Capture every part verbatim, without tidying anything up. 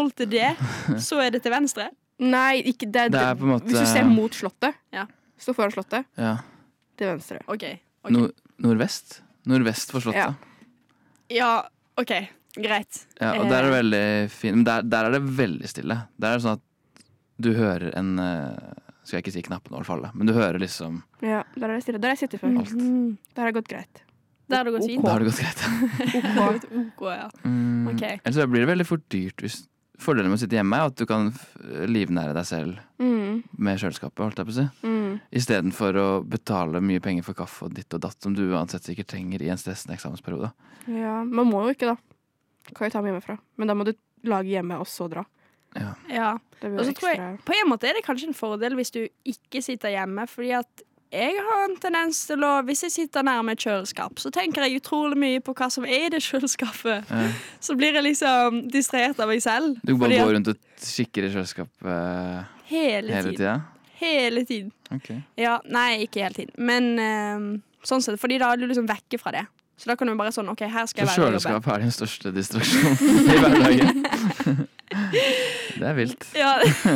forhold til det, så er det til venstre? Nei, ikke, det, er, Det er på en måte- hvis du ser mot slottet, Ja. stå foran slottet, Ja. til venstre. Ok, ok. Nord nordvest? Nordvest for slottet. Ja. Ja, ok, greit. Ja, og der er det veldig fint. Men der, der er det veldig stille. Der er det sånn at du hører en uh, skal jeg ikke si knappen over falle, men du hører liksom Ja, der er det stille. Der har jeg sittet før. Mm. Der har det gått greit. Der har det gått fint. Da har det gått greit. Det har gått ok, ja. Mm. Ok. Ellers så blir det veldig for dyrt. Hvis Fordelen med å sitte hjemme er at du kan f- livnære deg selv Mm. med kjøleskapet, holdt jeg på å si. Mm. I stedet for å betale mye penger for kaffe og ditt og datt, som du uansett sikkert trenger i en stressende eksamensperiode. Ja, man må jo ikke da. Kan jo ta med hjemmefra. Men da må du lage hjemme og så dra. Ja. Ja, Det blir og så tror ekstra. jeg, på en måte er det kanskje en fordel hvis du ikke sitter hjemme, fordi at jeg har en tendens til å, hvis jeg sitter nærme et kjøleskap, så tenker jeg utrolig mye på hva som er i det kjøleskapet. Ja. Så blir jeg liksom distrahert av meg selv. Du bare fordi går at rundt og kikker i kjøleskapet uh, hele, hele tiden. tida? Hele tiden. Ok. Ja, nei, ikke hele tiden. Men eh, sånn sett, fordi da er du liksom vekke fra det. Så da kan du bare sånn, ok, her skal Så jeg være og jobbe. kjøleskap er din største distraksjon i hverdagen? Det er vilt. Ja,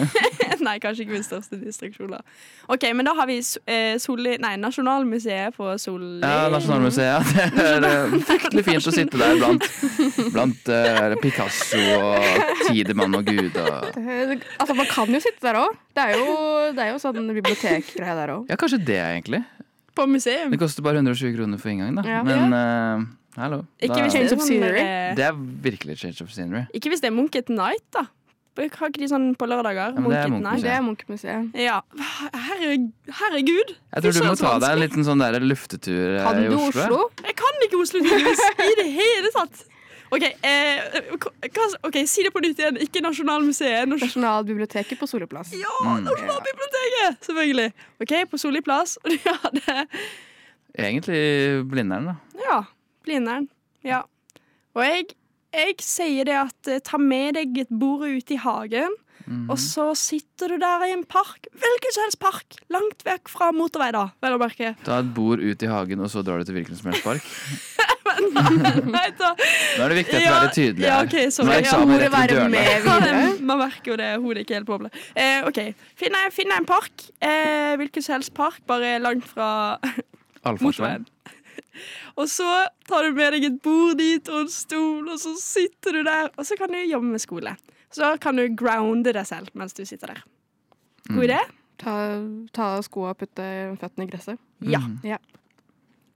nei, kanskje ikke min største distraksjon da. Ok, men da har vi eh, Solli, nei, Nasjonalmuseet på Solli. Ja, Nasjonalmuseet. Det er eh, fryktelig fint å sitte der blant, blant eh, Picasso og Tidemann og Gud. Og... Det- Altså, man kan jo sitte der også. Det er jo, det er jo sånn bibliotekgreie der også. Ja, kanskje det egentlig. På museum. Det koster bare hundre og tjue kroner for inngang, da. Ja. Men eh, hallo. Ikke Da- hvis, det Change er of sånn, scenery. eh, Det er virkelig change of scenery. ikke hvis det er Munch at Night, da. Har ikke de sånn på lørdager? Ja, men det er Munch at Munch-museet. Night. Det er Munch-museet. Ja, herregud. herregud. Jeg tror du Fy må søren, ta så deg en vanskelig. liten sånn der luftetur eh, Kan i du Oslo. Oslo? Jeg kan ikke Oslo tydeligvis i det hele tatt. Ok, eh, hva, ok, si det på nytt igjen. Ikke Nasjonalmuseet. Nasjon Nasjonalbiblioteket på Soleplass. ja, Mm. Nasjonalbiblioteket! Selvfølgelig. Ok, på Solli plass. Ja, det Egentlig Blindern, da. Ja, Blindern. Ja. Og jeg, jeg sier det at eh, ta med deg et bord ute i hagen, Mhm. og så sitter du der i en park, hvilken som helst park, langt vekk fra motorvei da, vel å merke. Ta et bord ut i hagen, og så drar du til hvilken som helst park. Nei, da. Nå er det viktig at vi Ja, er litt tydelige ja, her. ok, sorry. Nå er Ja, eksamen må rett det rundt være hjørnet. med Ja, videre? det- man merker jo det, hodet er ikke helt på ble. Eh, ok, finn deg, finn deg en park, eh, hvilken som helst park, bare langt fra Allfartsveien. motorveien. Og så tar du med deg et bord dit og en stol, og så sitter du der, og så kan du jobbe med skole. Så kan du grounde deg selv mens du sitter der. God idé? Ta, ta skoene og putte føttene i gresset. Ja. Mhm. Ja.